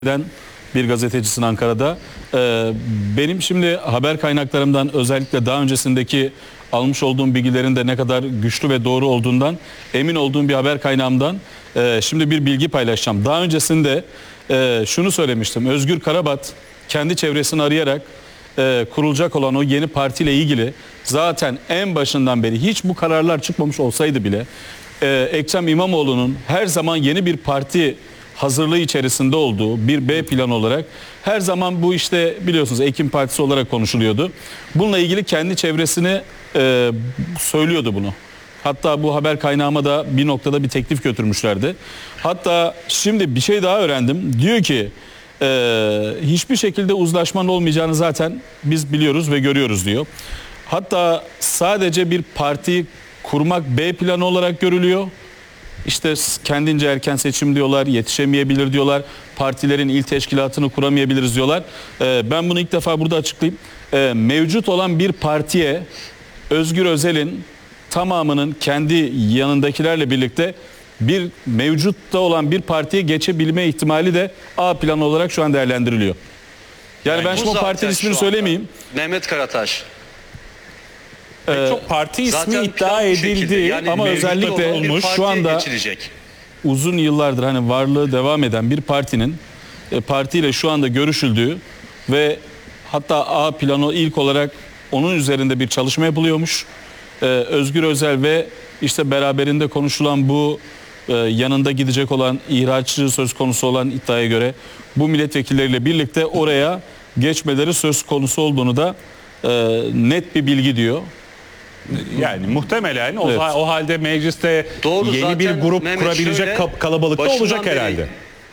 bir gazetecisin Ankara'da. Benim şimdi haber kaynaklarımdan özellikle daha öncesindeki almış olduğum bilgilerin de ne kadar güçlü ve doğru olduğundan emin olduğum bir haber kaynağımdan şimdi bir bilgi paylaşacağım. Daha öncesinde şunu söylemiştim. Özgür Karabat kendi çevresini arayarak kurulacak olan o yeni partiyle ilgili zaten en başından beri hiç bu kararlar çıkmamış olsaydı bile Ekrem İmamoğlu'nun her zaman yeni bir parti hazırlığı içerisinde olduğu bir B planı olarak her zaman bu işte biliyorsunuz Ekim Partisi olarak konuşuluyordu. Bununla ilgili kendi çevresini söylüyordu bunu. Hatta bu haber kaynağıma da bir noktada bir teklif götürmüşlerdi. Hatta şimdi bir şey daha öğrendim. Diyor ki hiçbir şekilde uzlaşmanın olmayacağını zaten biz biliyoruz ve görüyoruz diyor. Hatta sadece bir parti kurmak B planı olarak görülüyor. İşte kendince erken seçim diyorlar, yetişemeyebilir diyorlar, partilerin il teşkilatını kuramayabiliriz diyorlar. Ben bunu ilk defa burada açıklayayım. Mevcut olan bir partiye Özgür Özel'in tamamının kendi yanındakilerle birlikte bir mevcutta olan bir partiye geçebilme ihtimali de A planı olarak şu an değerlendiriliyor. Yani ben şimdi o partinin ismini söylemeyeyim. Mehmet Karataş. Çok parti ismi iddia edildi yani ama özellikle olmuş şu anda geçilecek. Uzun yıllardır hani varlığı devam eden bir partinin partiyle şu anda görüşüldüğü ve hatta A planı ilk olarak onun üzerinde bir çalışma yapılıyormuş. Özgür Özel ve işte beraberinde konuşulan bu yanında gidecek olan ihraççı söz konusu olan iddiaya göre bu milletvekilleriyle birlikte oraya geçmeleri söz konusu olduğunu da net bir bilgi diyor. Yani muhtemelen Evet. o halde mecliste Doğru, yeni bir zaten grup Mehmet kurabilecek şöyle, kalabalıkta başından olacak beri- herhalde.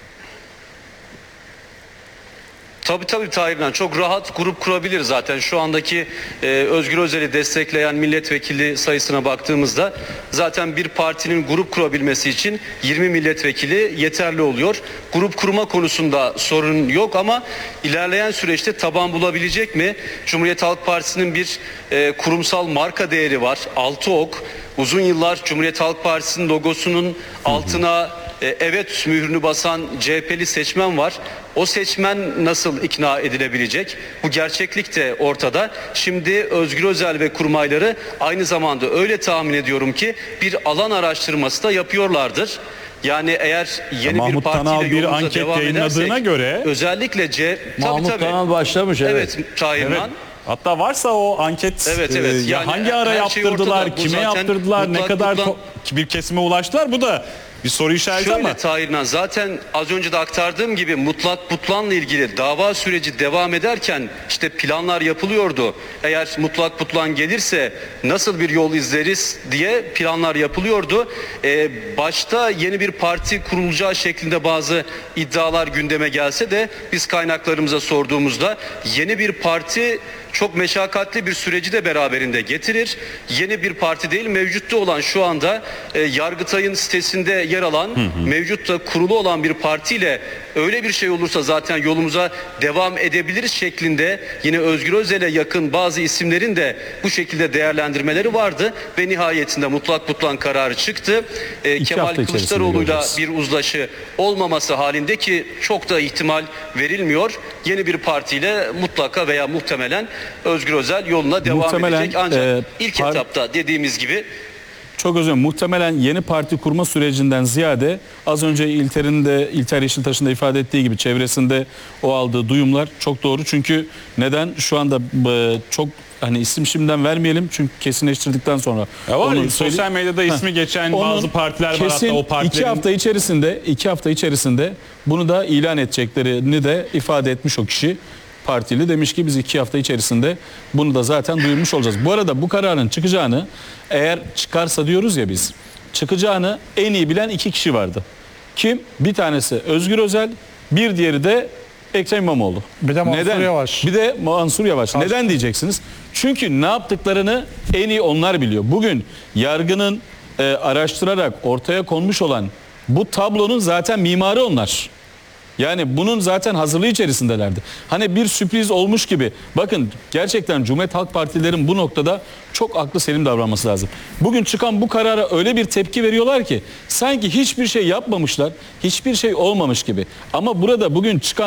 Tabii Tahir'den çok rahat grup kurabilir zaten. Şu andaki Özgür Özel'i destekleyen milletvekili sayısına baktığımızda zaten bir partinin grup kurabilmesi için 20 milletvekili yeterli oluyor. Grup kurma konusunda sorun yok ama ilerleyen süreçte taban bulabilecek mi? Cumhuriyet Halk Partisi'nin bir kurumsal marka değeri var. 6 ok. Uzun yıllar Cumhuriyet Halk Partisi'nin logosunun altına evet mührünü basan CHP'li seçmen var. O seçmen nasıl ikna edilebilecek? Bu gerçeklik de ortada. Şimdi Özgür Özel ve kurmayları aynı zamanda öyle tahmin ediyorum ki bir alan araştırması da yapıyorlardır. Yani eğer yeni bir Mahmut Tanal partiyle bir yolumuza anket devam yayınladığına edersek, göre özellikle Mahmut Tanal başlamış. Evet Tahirman. evet. Hatta varsa o anket Evet. ya Yani hangi ara her şey yaptırdılar, ortada. Bu kime zaten yaptırdılar, ne kadar bir kesime ulaştılar, bu da bir soru işareti ama. Şöyle Tahirman, zaten az önce de aktardığım gibi mutlak butlanla ilgili dava süreci devam ederken işte planlar yapılıyordu. Eğer mutlak butlan gelirse nasıl bir yol izleriz diye planlar yapılıyordu. Başta yeni bir parti kurulacağı şeklinde bazı iddialar gündeme gelse de biz kaynaklarımıza sorduğumuzda yeni bir parti çok meşakkatli bir süreci de beraberinde getirir. Yeni bir parti değil, mevcutta olan şu anda Yargıtay'ın sitesinde yer alan, mevcutta kurulu olan bir partiyle öyle bir şey olursa zaten yolumuza devam edebiliriz şeklinde yine Özgür Özel'e yakın bazı isimlerin de bu şekilde değerlendirmeleri vardı ve nihayetinde mutlak butlan kararı çıktı. Kemal Kılıçdaroğlu'yla bir uzlaşı olmaması halinde, ki çok da ihtimal verilmiyor, yeni bir partiyle mutlaka veya muhtemelen Özgür Özel yoluna devam edecek. Ancak ilk etapta dediğimiz gibi Çok özür dilerim. Muhtemelen yeni parti kurma sürecinden ziyade az önce İlter Yeşiltaş'ın da ifade ettiği gibi çevresinde o aldığı duyumlar çok doğru. Çünkü neden? Şu anda çok hani isim şimdiden vermeyelim çünkü kesinleştirdikten sonra. Sosyal medyada ismi geçen bazı partiler var, hatta o partilerin. 2 hafta içerisinde bunu da ilan edeceklerini de ifade etmiş o kişi. Partili demiş ki biz 2 hafta içerisinde bunu da zaten duyurmuş olacağız. Bu arada bu kararın çıkacağını, eğer çıkarsa diyoruz ya biz, çıkacağını en iyi bilen 2 kişi vardı. Kim? Bir tanesi Özgür Özel, bir diğeri de Ekrem İmamoğlu. Bir de Mansur Yavaş. Bir de Mansur Yavaş. Neden diyeceksiniz? Çünkü ne yaptıklarını en iyi onlar biliyor. Bugün yargının araştırarak ortaya konmuş olan bu tablonun zaten mimarı onlar. Yani bunun zaten hazırlığı içerisindelerdi. Hani bir sürpriz olmuş gibi. Bakın gerçekten Cumhuriyet Halk Partilerin bu noktada çok aklı selim davranması lazım. Bugün çıkan bu karara öyle bir tepki veriyorlar ki sanki hiçbir şey yapmamışlar, hiçbir şey olmamış gibi. Ama burada bugün çıkan